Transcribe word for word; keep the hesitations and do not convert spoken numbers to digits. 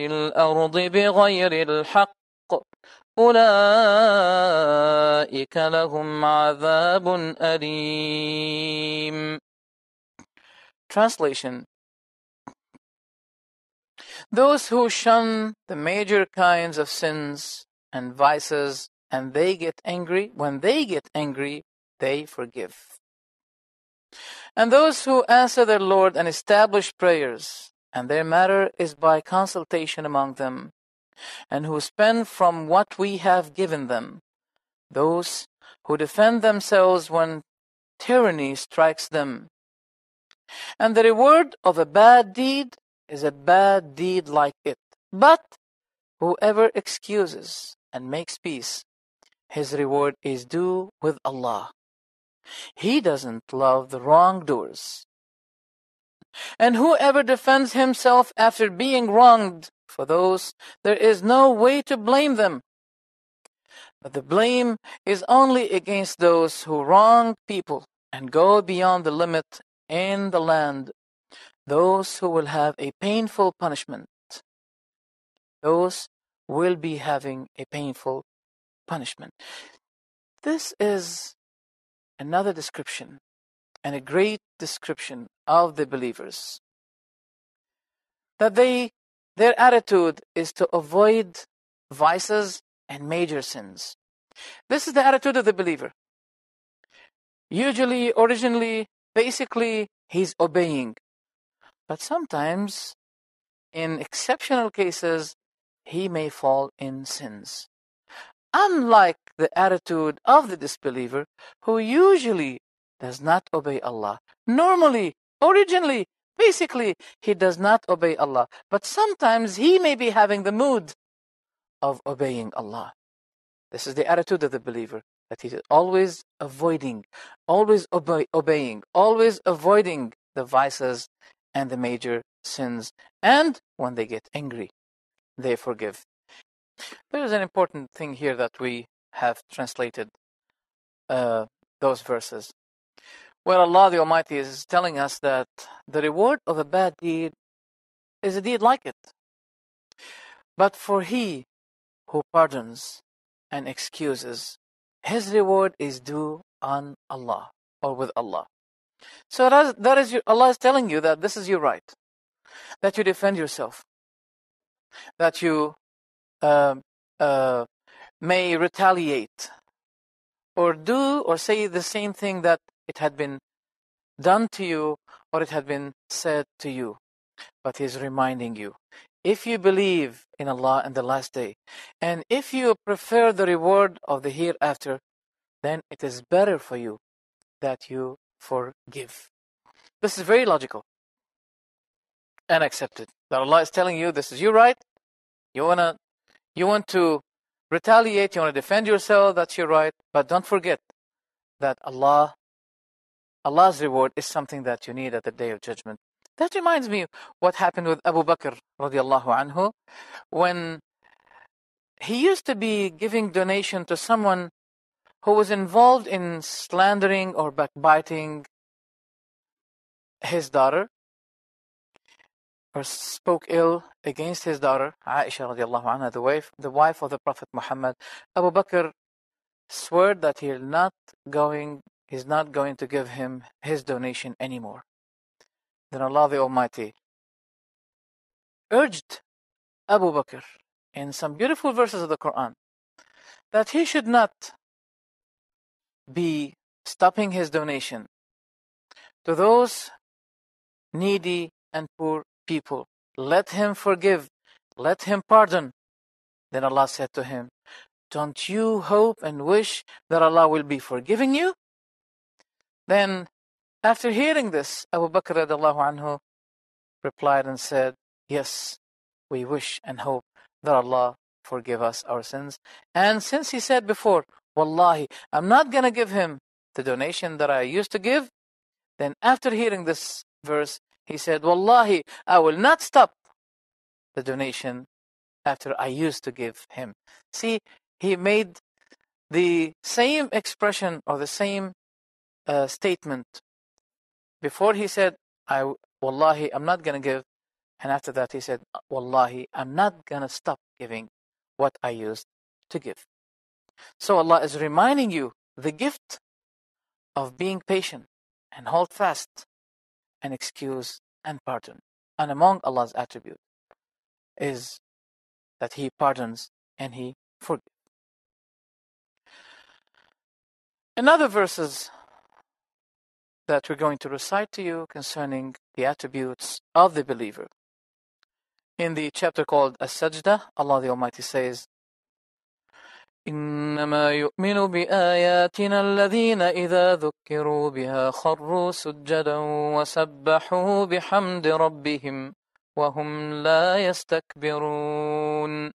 الأرض بغير الحق أولئك لهم عذاب أليم. Translation: Those who shun the major kinds of sins and vices, and they get angry, when they get angry, they forgive. And those who answer their Lord and establish prayers, and their matter is by consultation among them, and who spend from what we have given them, those who defend themselves when tyranny strikes them. And the reward of a bad deed is a bad deed like it. But whoever excuses and makes peace, his reward is due with Allah. He doesn't love the wrongdoers. And whoever defends himself after being wronged, for those there is no way to blame them. But the blame is only against those who wrong people and go beyond the limit in the land, those who will have a painful punishment. Those will be having a painful punishment. This is another description, and a great description of the believers. That they, their attitude is to avoid vices and major sins. This is the attitude of the believer. Usually, originally, basically, he's obeying. But sometimes, in exceptional cases, he may fall in sins. Unlike the attitude of the disbeliever, who usually does not obey Allah. Normally, originally, basically, he does not obey Allah. But sometimes he may be having the mood of obeying Allah. This is the attitude of the believer, that he is always avoiding, always obey, obeying, always avoiding the vices and the major sins. And when they get angry, they forgive. There is an important thing here that we have translated uh, those verses. Where Allah the Almighty is telling us that the reward of a bad deed is a deed like it. But for he who pardons and excuses, his reward is due on Allah, or with Allah. So that is, that is your, Allah is telling you that this is your right, that you defend yourself, that you uh, uh, may retaliate, or do or say the same thing that it had been done to you, or it had been said to you. But He is reminding you, if you believe in Allah and the last day, and if you prefer the reward of the hereafter, then it is better for you that you forgive. This is very logical and accepted. That Allah is telling you, this is your right. You wanna, you want to retaliate, you want to defend yourself, that's your right. But don't forget that Allah, Allah's reward is something that you need at the Day of Judgment. That reminds me what happened with Abu Bakr radiallahu anhu, when he used to be giving donation to someone who was involved in slandering or backbiting his daughter, or spoke ill against his daughter, Aisha radiallahu anha, the wife, the wife of the Prophet Muhammad. Abu Bakr swore that he's not going, he's not going to give him his donation anymore. Then Allah the Almighty urged Abu Bakr in some beautiful verses of the Quran that he should not be stopping his donation to those needy and poor people. Let him forgive, let him pardon. Then Allah said to him, don't you hope and wish that Allah will be forgiving you? Then, after hearing this, Abu Bakr radiallahu anhu replied and said, yes, we wish and hope that Allah forgive us our sins. And since he said before, Wallahi, I'm not going to give him the donation that I used to give, then after hearing this verse, he said, Wallahi, I will not stop the donation after I used to give him. See, he made the same expression or the same uh, statement. Before he said, I, Wallahi, I'm not going to give. And after that, he said, Wallahi, I'm not going to stop giving what I used to give. So Allah is reminding you the gift of being patient and hold fast and excuse and pardon. And among Allah's attributes is that He pardons and He forgives. Another verses that we're going to recite to you concerning the attributes of the believer. In the chapter called As-Sajdah, Allah the Almighty says, إنما يؤمن بآياتنا الذين إذا ذكروا بها خروا سجدا وسبحوا بحمد ربهم وهم لا يستكبرون.